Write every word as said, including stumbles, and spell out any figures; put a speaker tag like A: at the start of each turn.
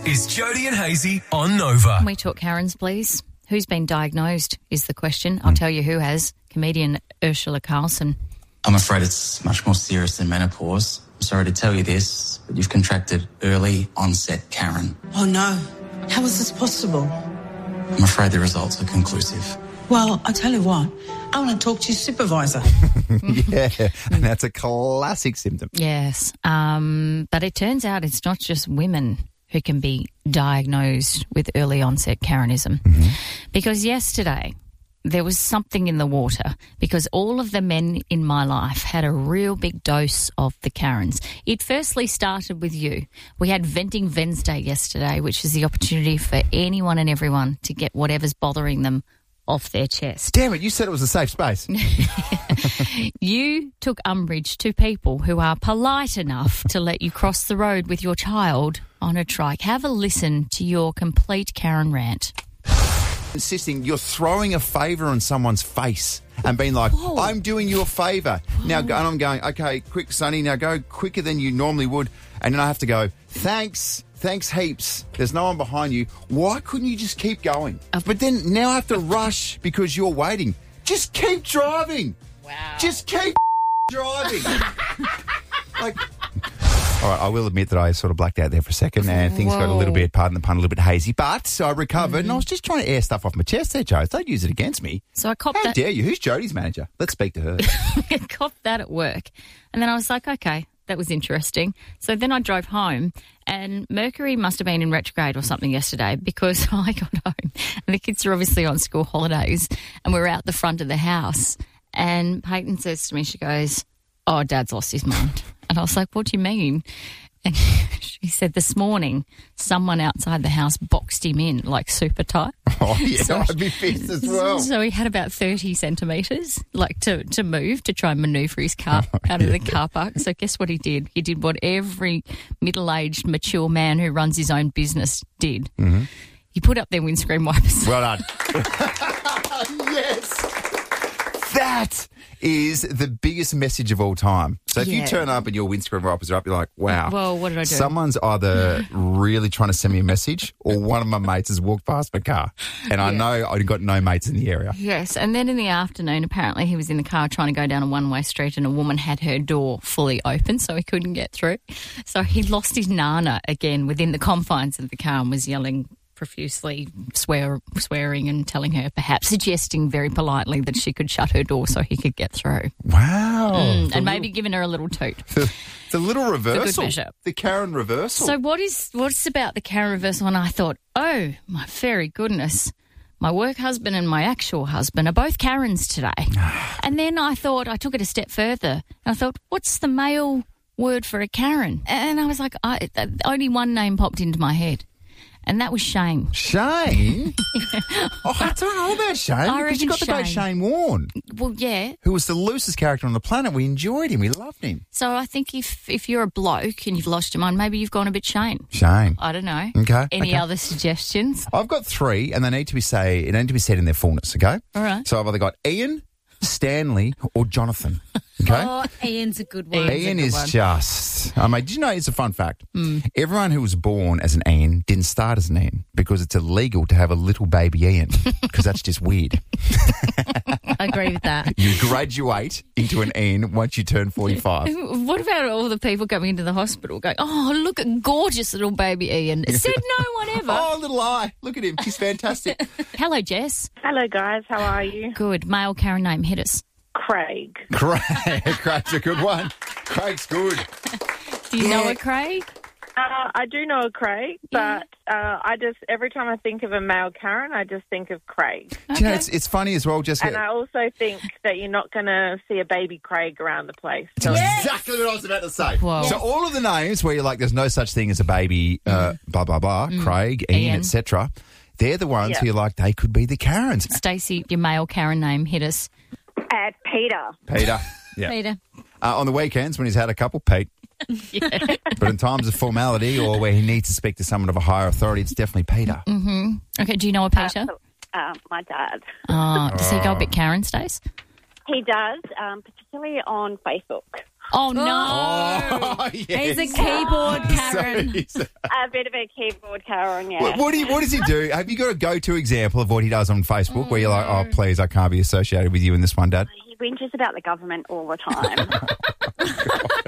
A: is Jody and Hazy on Nova.
B: Can we talk Karens, please? Who's been diagnosed is the question. I'll tell you who has. Comedian Ursula Carlson.
C: I'm afraid it's much more serious than menopause. I'm sorry to tell you this, but you've contracted early onset Karen.
D: Oh, no. How is this possible?
C: I'm afraid the results are conclusive.
D: Well, I tell you what, I want to talk to your supervisor.
E: Yeah, and that's a classic symptom.
B: Yes, um, but it turns out it's not just women who can be diagnosed with early onset Karenism. Mm-hmm. Because yesterday there was something in the water because all of the men in my life had a real big dose of the Karens. It firstly started with you. We had Venting Wednesday yesterday, which is the opportunity for anyone and everyone to get whatever's bothering them off their chest.
E: Damn it, you said it was a safe space.
B: You took umbrage to people who are polite enough to let you cross the road with your child on a trike. Have a listen to your complete Karen rant.
E: Insisting you're throwing a favour on someone's face and being like,
B: Whoa.
E: I'm doing you a favour. Now, and I'm going, okay, quick, Sonny, now go quicker than you normally would. And then I have to go, thanks, thanks heaps. There's no one behind you. Why couldn't you just keep going? Uh, but then now I have to rush because you're waiting. Just keep driving.
B: Wow.
E: Just keep driving. Like... All right, I will admit that I sort of blacked out there for a second and things
B: Whoa.
E: got a little bit, pardon the pun, a little bit hazy. But so I recovered
B: Mm-hmm.
E: and I was just trying to air stuff off my chest there, Joe. Don't use it against me.
B: So I copped
E: How
B: that.
E: dare you? Who's Jodie's manager? Let's speak to her.
B: I copped that at work. And then I was like, okay, that was interesting. So then I drove home and Mercury must have been in retrograde or something yesterday because I got home and the kids are obviously on school holidays and we're out the front of the house and Peyton says to me, she goes, oh, Dad's lost his mind. And I was like, what do you mean? And she said this morning someone outside the house boxed him in like super tight.
E: Oh, yeah,
B: So-
E: I'd be pissed as well.
B: So he had about thirty centimetres like to, to move to try and manoeuvre his car out of the car park. So guess what he did? He did what every middle-aged, mature man who runs his own business did. Mm-hmm. He put up their windscreen wipers.
E: Well done. Yes. That is the biggest message of all time. So if
B: Yeah.
E: you turn up and your windscreen wipers are up, you're like, wow.
B: Well, what did I do?
E: Someone's either really trying to send me a message or one of my mates has walked past my car. And I
B: Yeah.
E: know I've got no mates in the area.
B: Yes, and then in the afternoon, apparently he was in the car trying to go down a one-way street and a woman had her door fully open so he couldn't get through. So he lost his nana again within the confines of the car and was yelling profusely, swear, swearing and telling her, perhaps suggesting very politely that she could shut her door so he could get through.
E: Wow.
B: Mm,
E: The
B: and maybe giving her a little toot.
E: little, the little reversal.
B: measure.
E: The Karen reversal.
B: So what is what's about the Karen reversal? And I thought, oh, my very goodness. My work husband and my actual husband are both Karens today. And then I thought, I took it a step further. And I thought, what's the male word for a Karen? And I was like, I, only one name popped into my head. And that was Shane.
E: Shane? Oh, I don't know about Shane
B: I
E: because you
B: reckon
E: got the great
B: Shane.
E: Shane Warne,
B: Well, yeah.
E: who was the loosest character on the planet. We enjoyed him. We loved him.
B: So I think if, if you're a bloke and you've lost your mind, maybe you've gone a bit Shane.
E: Shane.
B: I don't know.
E: Okay,
B: Any
E: okay.
B: other suggestions?
E: I've got three, and they need to be say. They need to be said in their fullness. Okay.
B: All right.
E: So I've either got Ian, Stanley, or Jonathan. Okay.
F: Oh, Ian's a good one.
B: Ian's a
E: Ian
B: good
E: is
B: one.
E: just. I mean, did you know it's a fun fact?
B: Mm.
E: Everyone who was born as an Ian didn't start as an Ian because it's illegal to have a little baby Ian because that's just weird.
F: I agree with that.
E: You graduate into an Ian once you turn forty-five.
B: What about all the people coming into the hospital going, oh, look at gorgeous little baby Ian? Said no one ever.
E: Oh, little eye. Look at him. He's fantastic.
B: Hello, Jess.
G: Hello, guys. How are you?
B: Good. Male Karen name, hit us.
G: Craig.
E: Craig. Craig's a good one. Craig's good.
B: Do you know a Craig?
G: Uh, I do know a Craig, but uh, I just, every time I think of a male Karen, I just think of Craig.
E: Do you know, it's, it's funny as well, Jessica.
G: And I also think that you're not going to see a baby Craig around the place.
E: That's exactly what I was about to say.
B: Whoa.
E: So all of the names where you're like, there's no such thing as a baby, uh, blah, blah, blah, Craig, Ian,
B: Ian.
E: et cetera. They're the ones
G: Yeah.
E: who you're like, they could be the Karens.
B: Stacey, your male Karen name, hit us.
G: Uh, Peter.
E: Peter. Yeah.
B: Peter.
E: Uh, on the weekends when he's had a couple, Pete.
B: Yeah.
E: But in times of formality or where he needs to speak to someone of a higher authority, it's definitely Peter.
B: Mm-hmm. Okay, do you know a Peter?
H: Uh, my dad.
B: Uh, does he go a bit Karen, Stace?
H: He does, um, particularly on Facebook.
F: Oh, no.
E: Oh, yes.
F: He's a keyboard Karen.
E: So he's-
H: A bit of a keyboard Karen, yeah.
E: what, what, do you, what does he do? Have you got a go-to example of what he does on Facebook where you're like, oh, please, I can't be associated with you in this one, Dad?
H: He whinges about the government all the time.